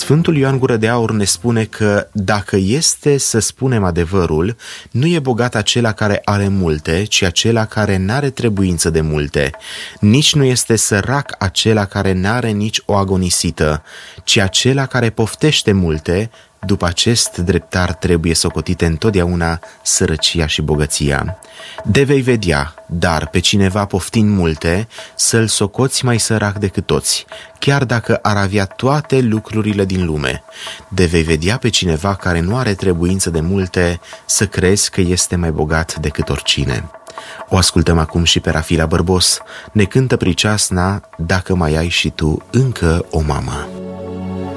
Sfântul Ioan Gură de Aur ne spune că dacă este să spunem adevărul, nu e bogat acela care are multe, ci acela care n-are trebuință de multe. Nici nu este sărac acela care n-are nici o agonisită, ci acela care poftește multe. După acest dreptar trebuie socotite întotdeauna sărăcia și bogăția. De vei vedea, dar pe cineva poftind multe, să-l socoți mai sărac decât toți, chiar dacă ar avea toate lucrurile din lume. De vei vedea pe cineva care nu are trebuință de multe, să crezi că este mai bogat decât oricine. O ascultăm acum și pe Rafila Bărbos, ne cântă priceasna Dacă mai ai și tu încă o mamă.